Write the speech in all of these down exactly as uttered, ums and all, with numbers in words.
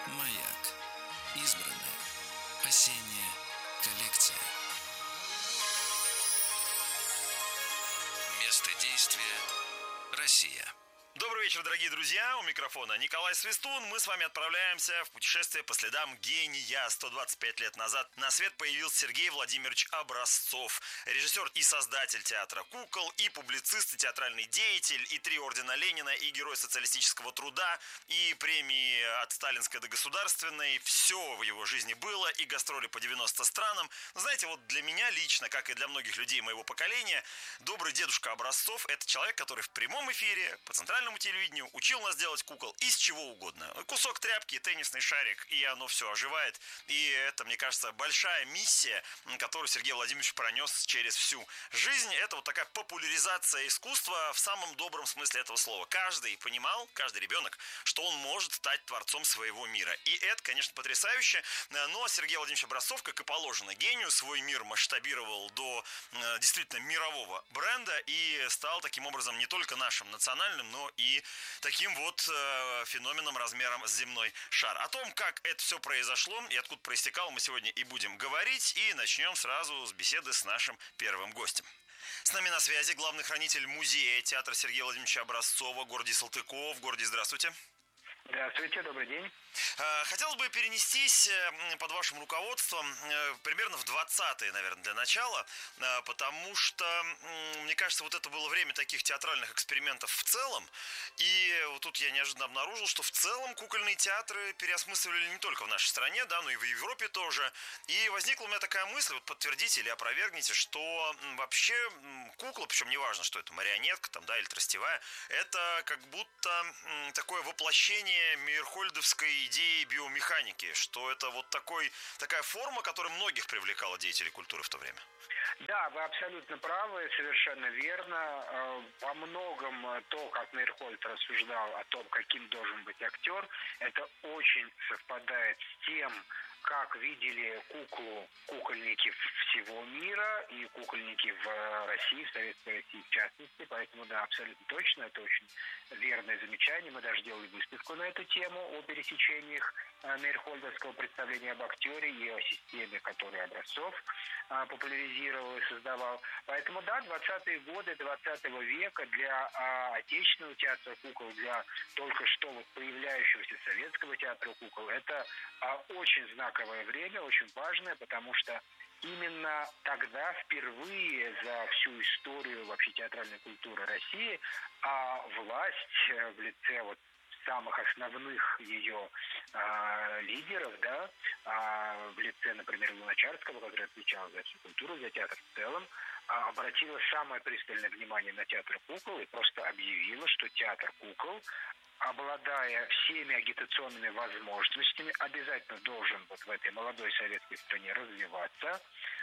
Маяк. Избранное. Осенняя коллекция. Место действия – Россия. Добрый вечер, дорогие друзья. У микрофона Николай Свистун. Мы с вами отправляемся в путешествие по следам гения. сто двадцать пять лет назад на свет появился Сергей Владимирович Образцов. Режиссер и создатель театра кукол, и публицист, и театральный деятель, и три ордена Ленина, и герой социалистического труда, и премии от сталинской до государственной. Все в его жизни было, и гастроли по девяноста странам. Но знаете, вот для меня лично, как и для многих людей моего поколения, добрый дедушка Образцов – это человек, который в прямом эфире по центральному телевидению учил нас делать кукол из чего угодно. Кусок тряпки, теннисный шарик, и оно все оживает. И это, мне кажется, большая миссия, которую Сергей Владимирович пронес через всю жизнь. Это вот такая популяризация искусства в самом добром смысле этого слова. Каждый понимал, каждый ребенок, что он может стать творцом своего мира. И это, конечно, потрясающе. Но Сергей Владимирович Образцов, как и положено гению, свой мир масштабировал до действительно мирового бренда и стал таким образом не только нашим национальным, но и таким вот э, феноменом размером с земной шар. О том, как это все произошло и откуда проистекало, мы сегодня и будем говорить. И начнем сразу с беседы с нашим первым гостем. С нами на связи главный хранитель музея театра Сергея Владимировича Образцова, Гордий Салтыков. Гордий, здравствуйте. Здравствуйте, добрый день. Хотелось бы перенестись под вашим руководством примерно в двадцатые, наверное, для начала, потому что, мне кажется, вот это было время таких театральных экспериментов в целом, и вот тут я неожиданно обнаружил, что в целом кукольные театры переосмысливали не только в нашей стране, да, но и в Европе тоже, и возникла у меня такая мысль, вот подтвердите или опровергните, что вообще кукла, причем неважно, что это марионетка там, да, или тростевая, это как будто такое воплощение мейерхольдовской идеи биомеханики, что это вот такой, такая форма, которая многих привлекала деятелей культуры в то время. Да, вы абсолютно правы, совершенно верно. Во многом то, как Мейерхольд рассуждал о том, каким должен быть актер, это очень совпадает с тем, как видели куклу кукольники всего мира и кукольники в России, в Советской России в частности. Поэтому, да, абсолютно точно, это очень верное замечание. Мы даже делали выставку на эту тему о пересечениях мейерхольдовского представления об актере и о системе, которую Образцов популяризировал и создавал. Поэтому, да, двадцатые годы двадцатого века для а, отечественного театра кукол, для только что вот появляющегося советского театра кукол, это а, очень знаковое время, очень важное, потому что именно тогда впервые за всю историю вообще театральной культуры России а власть в лице вот самых основных ее а, лидеров, да, а, в лице, например, Луначарского, который отвечал за всю культуру, за театр в целом, а, обратила самое пристальное внимание на театр кукол и просто объявила, что театр кукол, обладая всеми агитационными возможностями, обязательно должен вот в этой молодой советской стране развиваться,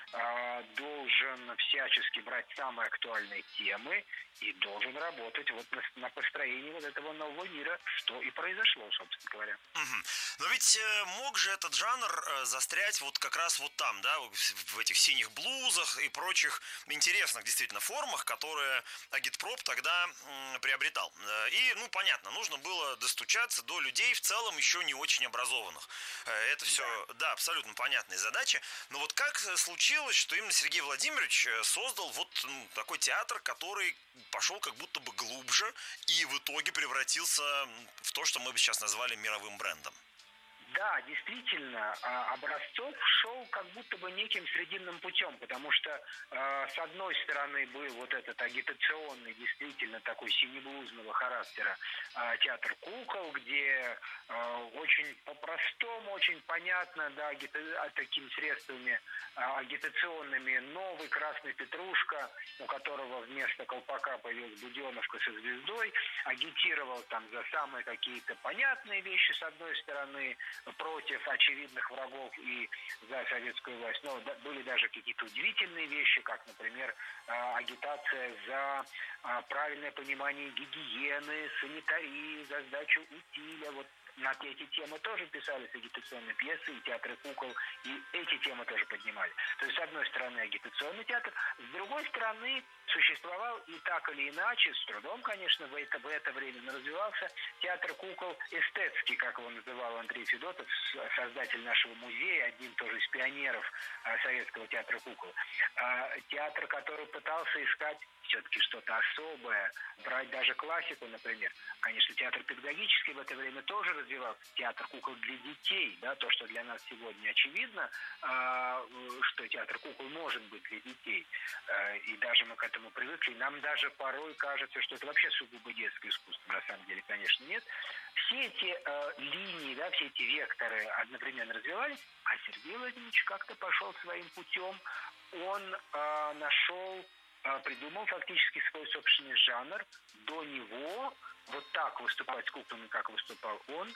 должен всячески брать самые актуальные темы и должен работать вот на, на построении вот этого нового мира, что и произошло, собственно говоря. Угу. Но ведь э, мог же этот жанр э, застрять вот как раз вот там, да, в этих синих блузах и прочих интересных действительно формах, которые агитпроп тогда м, приобретал. И, ну, понятно, нужно было достучаться до людей в целом еще не очень образованных. Это все, да, да, абсолютно понятная задача. Но вот как случилось, что именно Сергей Владимирович создал вот ну, такой театр, который пошел как будто бы глубже и в итоге превратился в то, что мы бы сейчас назвали мировым брендом? Да, действительно, Образцов шел как будто бы неким срединным путем, потому что э, с одной стороны был вот этот агитационный, действительно такой синеблузного характера э, театр кукол, где э, очень по-простому, очень понятно, да, агита- такими средствами э, агитационными новый Красный Петрушка, у которого вместо колпака появилась буденовка со звездой, агитировал там за самые какие-то понятные вещи с одной стороны, против очевидных врагов и за советскую власть. Но были даже какие-то удивительные вещи, как, например, агитация за правильное понимание гигиены, санитарии, за сдачу утиля. Вот на эти темы тоже писались агитационные пьесы и театры кукол, и эти темы тоже поднимали. То есть, с одной стороны, агитационный театр, с другой стороны, существовал и так или иначе, с трудом, конечно, в это, в это время, но развивался театр кукол эстетский, как его называл Андрей Федотов, создатель нашего музея, один тоже из пионеров а, советского театра кукол. А, театр, который пытался искать все-таки что-то особое, брать даже классику, например. Конечно, театр педагогический в это время тоже развивался. Театр кукол для детей, да, то, что для нас сегодня очевидно, э, что театр кукол может быть для детей. Э, и даже мы к этому привыкли. Нам даже порой кажется, что это вообще сугубо детское искусство. На самом деле, конечно, нет. Все эти э, линии, да, все эти векторы одновременно развивались, а Сергей Владимирович как-то пошел своим путем. Он э, нашел придумал фактически свой собственный жанр. До него вот так выступать с куклами, как выступал он,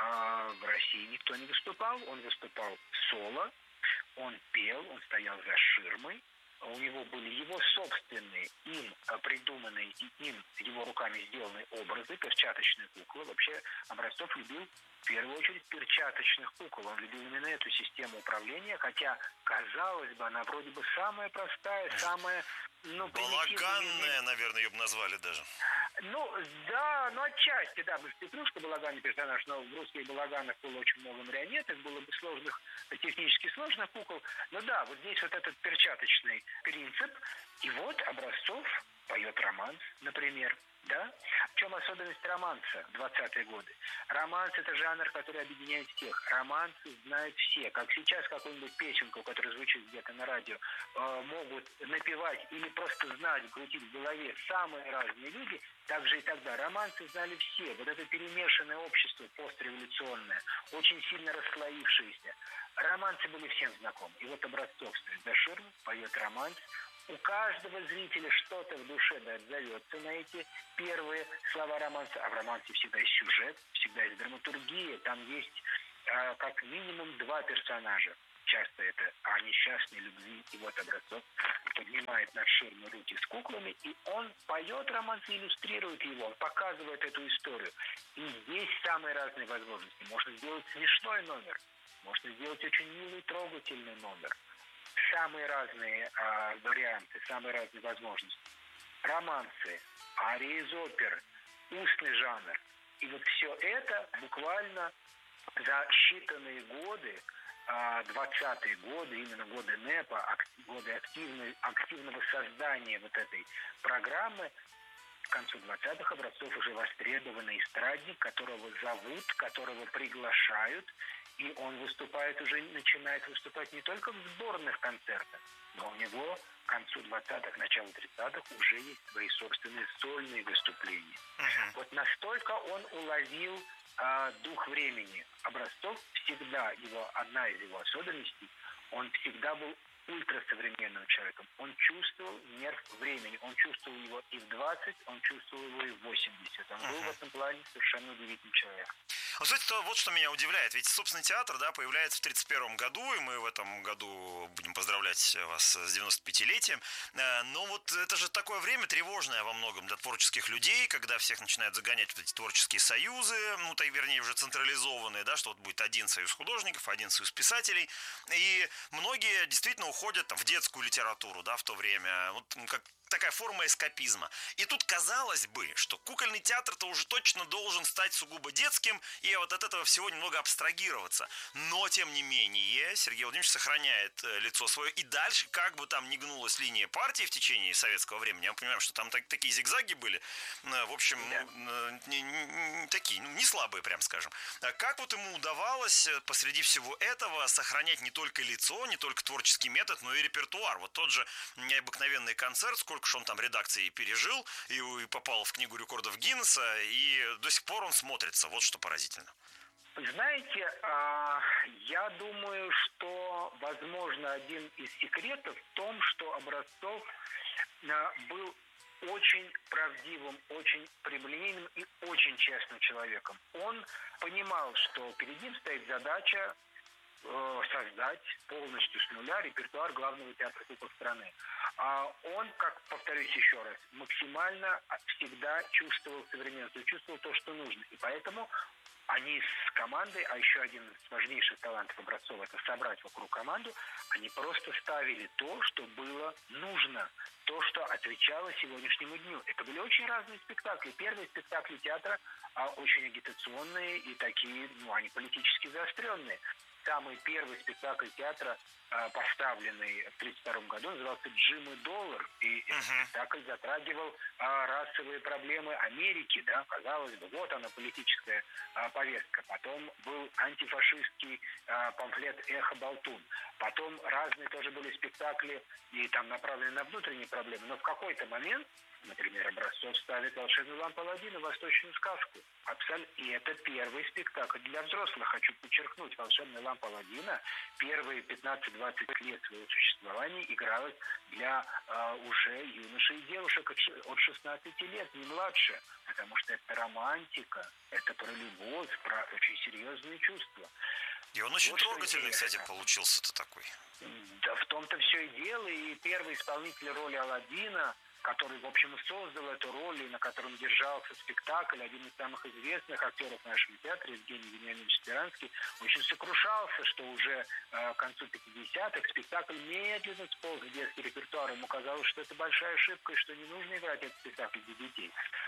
в России никто не выступал. Он выступал соло, он пел, он стоял за ширмой. У него были его собственные, им придуманные и им его руками сделанные образы, перчаточные куклы. Вообще Образцов любил в первую очередь перчаточных кукол. Он любил именно эту систему управления, хотя, казалось бы, она вроде бы самая простая, самая, ну, балаганная, наверное, ее бы назвали даже. Ну, да, ну, отчасти, да, мы Петрушка балаганный персонаж, но в русских балаганах было очень много марионеток, было бы сложных, технически сложных кукол. Но да, вот здесь вот этот перчаточный принцип. И вот Образцов поет романс, например. Да? В чем особенность романса в двадцатые годы? Романс – это жанр, который объединяет всех. Романсы знают все. Как сейчас какую-нибудь песенку, которая звучит где-то на радио, э, могут напевать или просто знать, крутить в голове самые разные люди, так же и тогда. Романсы знали все. Вот это перемешанное общество постреволюционное, очень сильно расслоившееся. Романсы были всем знакомы. И вот Образцов стоит за ширмой, поет романс. У каждого зрителя что-то в душе да, отзовется на эти первые слова романса. А в романсе всегда есть сюжет, всегда есть драматургия. Там есть э, как минимум два персонажа. Часто это о несчастной любви. И вот Образцов поднимает над ширмой руки с куклами, и он поет романс и иллюстрирует его. Он показывает эту историю. И здесь самые разные возможности. Можно сделать смешной номер. Можно сделать очень милый, трогательный номер. Самые разные э, варианты, самые разные возможности. Романсы, арии из опер, устный жанр. И вот все это буквально за считанные годы, э, двадцатые годы, именно годы НЭПа, ак, годы активной, активного создания вот этой программы, к концу двадцатых Образцов уже востребованный эстрадник, которого зовут, которого приглашают. И он выступает уже, начинает выступать не только в сборных концертах, но у него к концу двадцатых, началу тридцатых уже есть свои собственные сольные выступления. Uh-huh. Вот настолько он уловил э, дух времени. Образцов всегда, его, одна из его особенностей, он всегда был ультрасовременным человеком. Он чувствовал нерв времени. Он чувствовал его и в двадцать, он чувствовал его и в восемьдесят. Он uh-huh. был в этом плане совершенно удивительный человек. Ну, кстати, то, вот что меня удивляет. Ведь, собственно, театр, да, появляется в тридцать первом году, и мы в этом году будем поздравлять вас с девяносто пятилетием. Но вот это же такое время тревожное во многом для творческих людей, когда всех начинают загонять в эти творческие союзы, ну, то, вернее, уже централизованные, да, что вот будет один союз художников, один союз писателей. И многие действительно уходят там, в детскую литературу, да, в то время. Вот как такая форма эскапизма. И тут казалось бы, что кукольный театр-то уже точно должен стать сугубо детским и вот от этого всего немного абстрагироваться. Но, тем не менее, Сергей Владимирович сохраняет лицо свое. И дальше, как бы там ни гнулась линия партии в течение советского времени, я понимаю, что там так, такие зигзаги были, в общем, ну, не, не, такие, ну, не слабые, прям скажем. Как вот ему удавалось посреди всего этого сохранять не только лицо, не только творческий метод, но и репертуар? Вот тот же необыкновенный концерт, сколько же он там редакции пережил, и, и попал в книгу рекордов Гиннесса, и до сих пор он смотрится. Вот что поразительно. Знаете, я думаю, что, возможно, один из секретов в том, что Образцов был очень правдивым, очень прямолинейным и очень честным человеком. Он понимал, что перед ним стоит задача создать полностью с нуля репертуар главного театра кукол страны. А он, как повторюсь еще раз, максимально всегда чувствовал современность, чувствовал то, что нужно. И поэтому они с командой, а еще один из важнейших талантов Образцова – это собрать вокруг команду, они просто ставили то, что было нужно, то, что отвечало сегодняшнему дню. Это были очень разные спектакли. Первые спектакли театра а, очень агитационные и такие, ну, они политически заостренные. Самый первый спектакль театра, а, поставленный в тридцать втором году, назывался «Джим и доллар». И этот Uh-huh. спектакль затрагивал а, расовые проблемы Америки. Да? Казалось бы, вот она, политическая а, повестка. Потом был антифашистский а, памфлет «Эхо Болтун». Потом разные тоже были спектакли, и там направлены на внутренние проблемы. Но в какой-то момент, например, Образцов ставит «Волшебную лампу Аладдина», «Восточную сказку». Абсолютно. И это первый спектакль для взрослых. Хочу подчеркнуть, «Волшебная лампа Аладдина» первые пятнадцать-двадцать лет своего существования игралась для э, уже юношей и девушек от, от шестнадцати лет, не младше. Потому что это романтика, это про любовь, про очень серьезные чувства. И он очень Вот трогательный, кстати, получился-то такой. Да, в том-то все и дело. И первый исполнитель роли Аладдина, который, в общем, и создал эту роль, и на котором держался спектакль, один из самых известных актеров в нашем театре, Евгений Вениаминович Спиранский, очень сокрушался, что уже э, к концу пятидесятых спектакль медленно сполз в детский репертуар. Ему казалось, что это большая ошибка, и что не нужно играть этот спектакль для детей.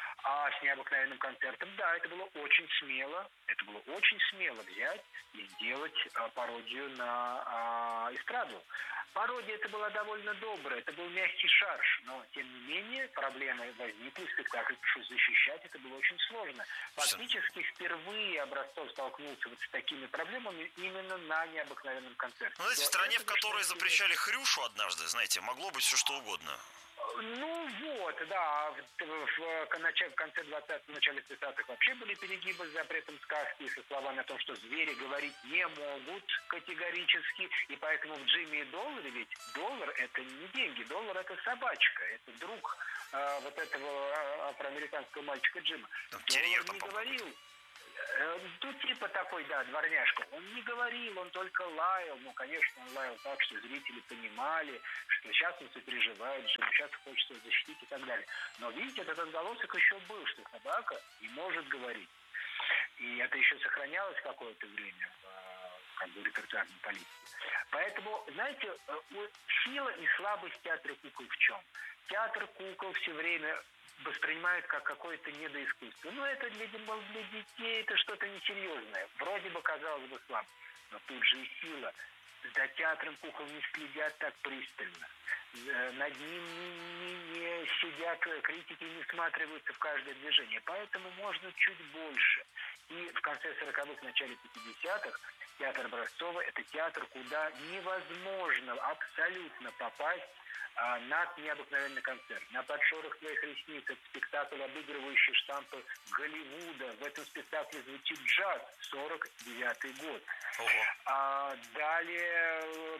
А с необыкновенным концертом, да, это было очень смело, это было очень смело взять и сделать а, пародию на а, эстраду. Пародия это была довольно добрая, это был мягкий шарж, но, тем не менее, проблемы возникли, спектакль пришлось защищать, это было очень сложно. Фактически, впервые Образцов столкнулся вот с такими проблемами именно на необыкновенном концерте. Ну, знаете, в стране, в которой запрещали Хрюшу однажды, знаете, могло быть все что угодно. Ну вот, да, в, в, в конце двадцатых, в начале тридцатых вообще были перегибы с запретом сказки и со словами о том, что звери говорить не могут категорически, и поэтому в «Джиме и долларе» ведь доллар – это не деньги, доллар – это собачка, это друг э, вот этого афроамериканского мальчика Джима. Терьер он не говорил. Ну, типа такой, да, дворняжка. Он не говорил, он только лаял. Ну, конечно, он лаял так, что зрители понимали, что сейчас он сопереживает, что сейчас хочется защитить и так далее. Но, видите, этот отголосок еще был, что собака не может говорить. И это еще сохранялось какое-то время в, как бы, репертуарной политике. Поэтому, знаете, сила и слабость театра кукол в чем? Театр кукол все время воспринимают как какое-то недоискусство. Ну, это для, для детей, это что-то несерьезное. Вроде бы, казалось бы, слабо. Но тут же и сила. За театром кукол не следят так пристально. Над ним не, не, не сидят критики, не всматриваются в каждое движение. Поэтому можно чуть больше. И в конце сороковых, начале пятидесятых театр Образцова – это театр, куда невозможно абсолютно попасть а, на необыкновенный концерт. На «Под шорох твоих ресниц» – это спектакль, обыгрывающий штампы Голливуда. В этом спектакле звучит джаз, сорок девятый год. Ого. А, далее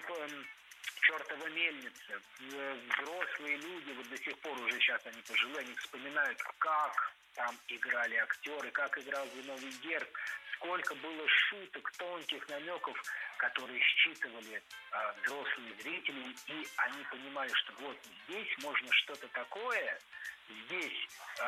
«Чертова мельница». Взрослые люди, вот до сих пор уже сейчас они пожилые, они вспоминают, как там играли актеры, как играл Зиновий Герд, сколько было шуток, тонких намеков, которые считывали а, взрослые зрители, и они понимали, что вот здесь можно что-то такое, здесь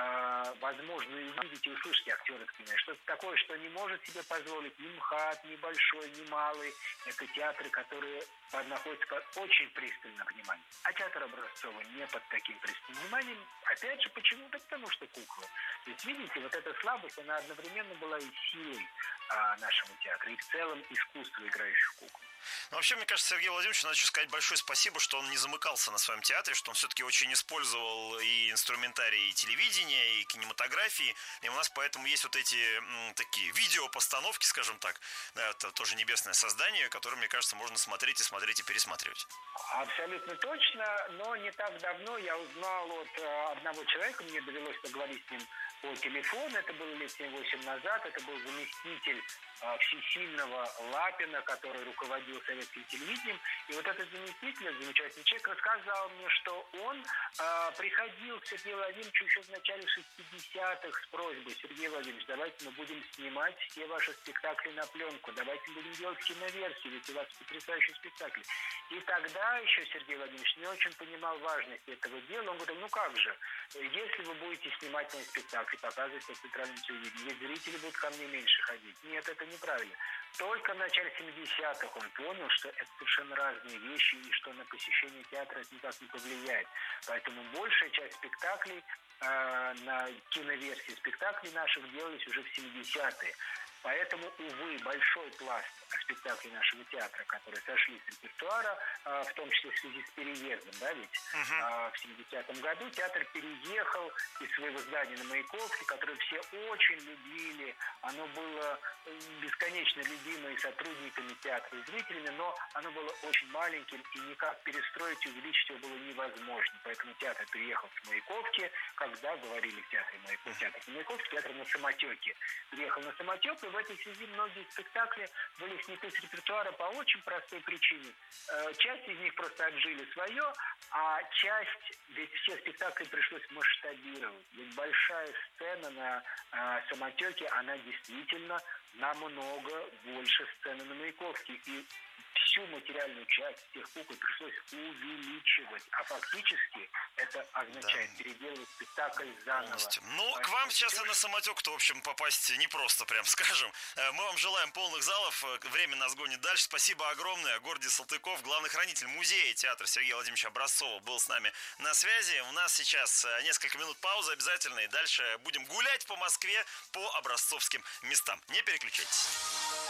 э, возможно увидеть и услышать актеры, что-то такое, что не может себе позволить ни МХАТ, ни Большой, ни Малый. Это театры, которые находятся под очень пристальным вниманием. А театр Образцова не под таким пристальным вниманием. Опять же, почему? Да потому что куклы. То есть, видите, вот эта слабость, она одновременно была и силой э, нашего театра, и в целом искусства играющих кукол. Ну, вообще, мне кажется, Сергею Владимировичу надо еще сказать большое спасибо, что он не замыкался на своем театре, что он все-таки очень использовал и инструментарий и телевидения, и кинематографии, и у нас поэтому есть вот эти м, такие видеопостановки, скажем так, да, это тоже небесное создание, которое, мне кажется, можно смотреть и смотреть и пересматривать. Абсолютно точно, но не так давно я узнал от э, одного человека, мне довелось поговорить с ним по телефону, это было лет семь-восемь назад, это был заместитель всесильного Лапина, который руководил советским телевидением. И вот этот заместитель, замечательный человек, рассказал мне, что он э, приходил к Сергею Владимировичу еще в начале шестидесятых с просьбой: Сергей Владимирович, давайте мы будем снимать все ваши спектакли на пленку, давайте будем делать киноверсии, ведь у вас потрясающие спектакли. И тогда еще Сергей Владимирович не очень понимал важность этого дела. Он говорил: ну как же, если вы будете снимать мои спектакли, показывать по центральному телевидению, ведь зрители будут ко мне меньше ходить. Нет, это неправильно. Только в начале семидесятых он понял, что это совершенно разные вещи, и что на посещение театра это никак не повлияет. Поэтому большая часть спектаклей, э, на киноверсии спектаклей наших делались уже в семидесятые. Поэтому, увы, большой пласт спектаклей нашего театра, которые сошли с репертуара, в том числе в связи с переездом, да, ведь uh-huh. в семидесятом году театр переехал из своего здания на Маяковке, которое все очень любили. Оно было бесконечно любимо и сотрудниками театра, и зрителями, но оно было очень маленьким, и никак перестроить и увеличить его было невозможно. Поэтому театр переехал с Маяковки, когда говорили в театре Маяковки, театр на Маяковке, театр на Самотеке. Переехал на Самотек, и в этой связи многие спектакли были сняты с репертуара по очень простой причине. Часть из них просто отжили свое, а часть, ведь все спектакли пришлось масштабировать. Ведь большая сцена на э, Самотеке, она действительно намного больше сцены на Маяковке. И всю материальную часть всех кукол пришлось увеличивать. А фактически это означает да. переделывать спектакль заново. Полностью. Ну, а к вам сейчас и на Самотек-то, в общем, попасть непросто, прям скажем. Мы вам желаем полных залов. Время нас гонит дальше. Спасибо огромное. Гордий Салтыков, главный хранитель музея театра Сергея Владимировича Образцова, был с нами на связи. У нас сейчас несколько минут паузы обязательно. И дальше будем гулять по Москве по образцовским местам. Не переключайтесь.